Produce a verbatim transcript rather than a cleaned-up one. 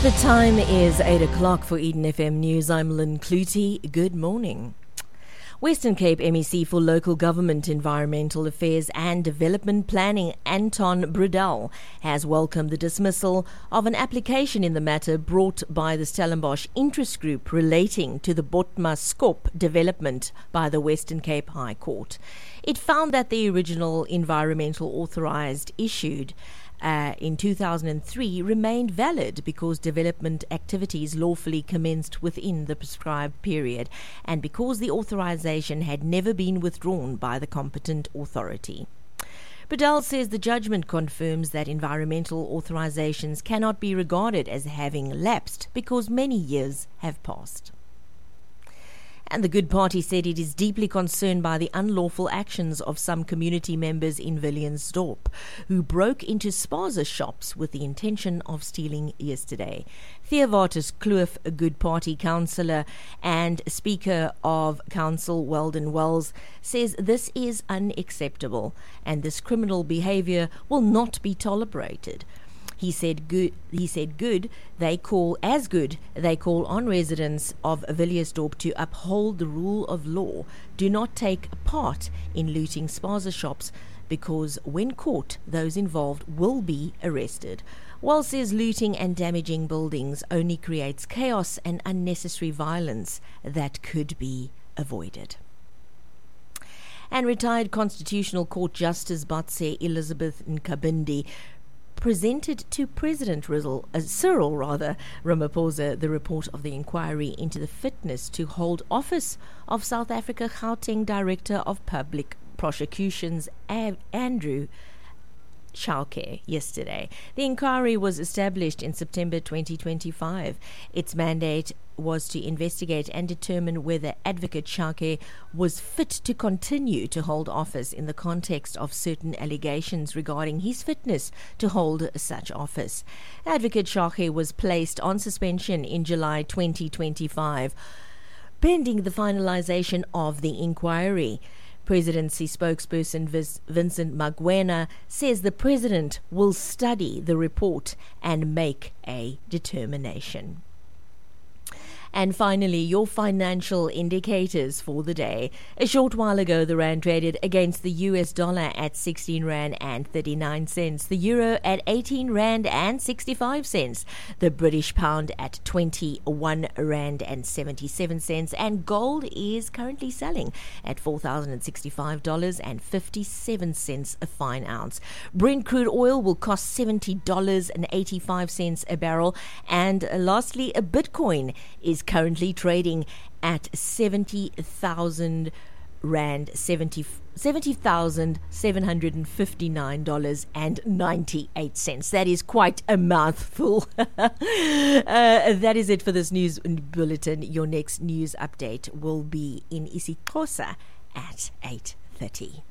The time is eight o'clock for Eden F M News. I'm Lynn Clutie. Good morning. Western Cape M E C for Local Government, Environmental Affairs and Development Planning, Anton Brudel, has welcomed the dismissal of an application in the matter brought by the Stellenbosch Interest Group relating to the Botma Skop development by the Western Cape High Court. It found that the original environmental authorised issued Uh, in two thousand three remained valid because development activities lawfully commenced within the prescribed period and because the authorization had never been withdrawn by the competent authority. Brudel says the judgment confirms that environmental authorizations cannot be regarded as having lapsed because many years have passed. And the Good Party said it is deeply concerned by the unlawful actions of some community members in Villiers-Dorp who broke into spaza shops with the intention of stealing yesterday. Theovatus Kloof, a Good Party councillor and Speaker of Council Weldon Wells, says this is unacceptable and this criminal behaviour will not be tolerated. He said good, he said good, they call, as good, they call on residents of Villiers-Dorp to uphold the rule of law, do not take part in looting spaza shops because when caught, those involved will be arrested. Wells says looting and damaging buildings only creates chaos and unnecessary violence that could be avoided. And retired Constitutional Court Justice Batse Elizabeth Nkabindi presented to President Rizal, uh, Cyril rather, Ramaphosa the report of the inquiry into the fitness to hold office of South Africa Gauteng Director of Public Prosecutions, A- Andrew Chauke, yesterday. The inquiry was established in September twenty twenty-five. Its mandate was to investigate and determine whether Advocate Chauke was fit to continue to hold office in the context of certain allegations regarding his fitness to hold such office. Advocate Chauke was placed on suspension in July twenty twenty-five, pending the finalization of the inquiry. Presidency spokesperson Vincent Magwena says the president will study the report and make a determination. And finally, your financial indicators for the day. A short while ago, the rand traded against the U S dollar at sixteen rand and thirty-nine cents, the euro at eighteen rand and sixty-five cents, the British pound at twenty-one rand and seventy-seven cents, and gold is currently selling at four thousand sixty-five dollars and fifty-seven cents a fine ounce. Brent crude oil will cost seventy dollars and eighty-five cents a barrel, and uh, lastly, a Bitcoin is currently trading at seventy thousand rand, seventy thousand seven hundred fifty-nine dollars and ninety-eight cents. That is quite a mouthful. uh, that is it for this news bulletin. Your next news update will be in isiXhosa at eight thirty.